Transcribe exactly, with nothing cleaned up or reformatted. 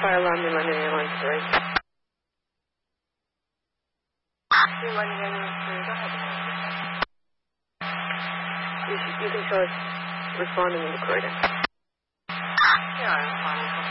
Fire alarm, you're London Airlines three. You're London Airlines three, go ahead. You, you can show us responding to the recruiter. Yeah, I'm fine.